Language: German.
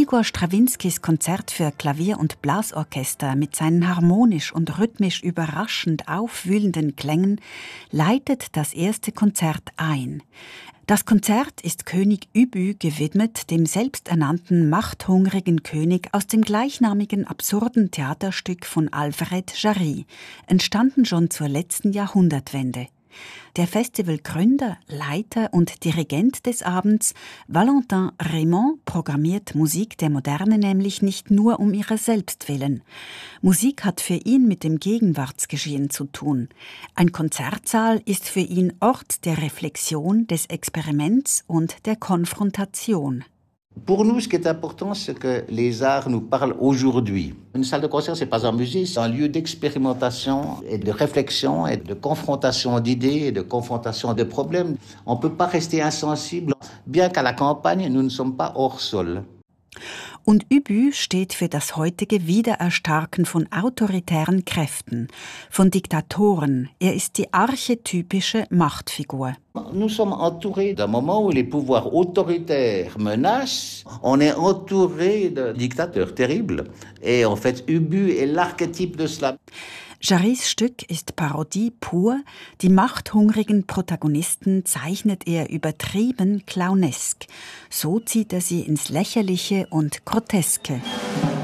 Igor Strawinskys Konzert für Klavier und Blasorchester mit seinen harmonisch und rhythmisch überraschend aufwühlenden Klängen leitet das erste Konzert ein. Das Konzert ist König Ubu gewidmet, dem selbsternannten machthungrigen König aus dem gleichnamigen absurden Theaterstück von Alfred Jarry, entstanden schon zur letzten Jahrhundertwende. Der Festivalgründer, Leiter und Dirigent des Abends, Valentin Raymond, programmiert Musik der Moderne nämlich nicht nur um ihrer selbst willen. Musik hat für ihn mit dem Gegenwartsgeschehen zu tun. Ein Konzertsaal ist für ihn Ort der Reflexion, des Experiments und der Konfrontation. Pour nous, ce qui est important, c'est que les arts nous parlent aujourd'hui. Une salle de concert, c'est pas un musée, c'est un lieu d'expérimentation et de réflexion et de confrontation d'idées et de confrontation de problèmes. On ne peut pas rester insensible. Bien qu'à la campagne, nous ne sommes pas hors sol. Und Ubu steht für das heutige Wiedererstarken von autoritären Kräften, von Diktatoren. Er ist die archetypische Machtfigur. Nous sommes entourés d'un moment où les pouvoirs autoritaires menacent. On est entouré de dictateurs terribles. Et en fait, Ubu est l'archétype de cela. Jarrys Stück ist Parodie pur. Die machthungrigen Protagonisten zeichnet er übertrieben clownesk. So zieht er sie ins Lächerliche und Groteske.